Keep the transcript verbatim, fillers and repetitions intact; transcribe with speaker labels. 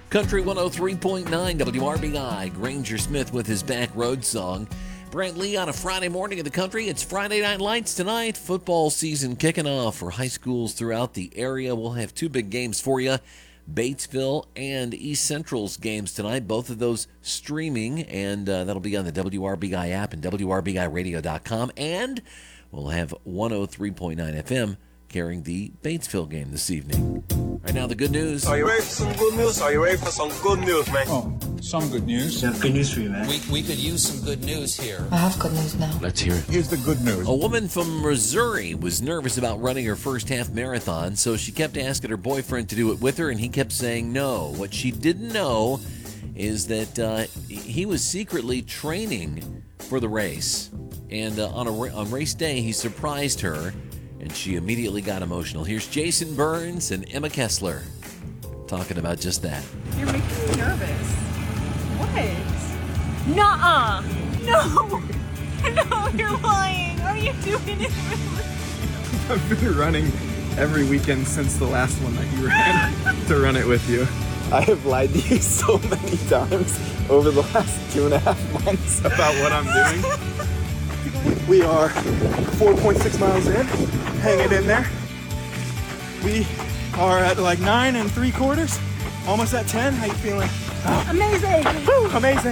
Speaker 1: Country one oh three point nine W R B I, Granger Smith with his Back Road song. Brent Lee on a Friday morning in the country. It's Friday Night Lights tonight. Football season kicking off for high schools throughout the area. We'll have two big games for you. Batesville and East Central's games tonight. Both of those streaming, and uh, that'll be on the W R B I app and W R B I radio dot com. And we'll have one oh three point nine F M carrying the Batesville game this evening. Right now, the good news.
Speaker 2: Are you ready for some good news? Are you ready for some good news, man?
Speaker 3: Oh, some good news.
Speaker 4: I have good news for you, man.
Speaker 5: We, we could use some good news here.
Speaker 6: I have good news now.
Speaker 1: Let's hear it.
Speaker 3: Here's the good news.
Speaker 1: A woman from Missouri was nervous about running her first half marathon, so she kept asking her boyfriend to do it with her, and he kept saying no. What she didn't know is that uh, he was secretly training for the race. And uh, on, a, on race day, he surprised her, and she immediately got emotional. Here's Jason Burns and Emma Kessler talking about just that.
Speaker 7: You're making me nervous. What? Nuh-uh. No. No, you're lying. Are you doing it really?
Speaker 8: I've been running every weekend since the last one that you ran to run it with you. I have lied to you so many times over the last two and a half months about what I'm doing. We are four point six miles in, hanging in there. We are at like nine and three quarters, almost at ten. How you feeling? Oh.
Speaker 7: Amazing.
Speaker 8: Woo, amazing.